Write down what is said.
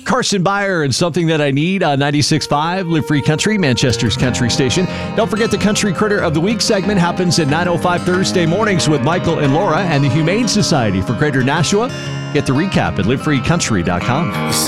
Carson Beyer and Something That I Need on 96.5, Live Free Country, Manchester's country station. Don't forget the Country Critter of the Week segment happens at 9:05 Thursday mornings with Michael and Laura and the Humane Society for Greater Nashua. Get the recap at livefreecountry.com.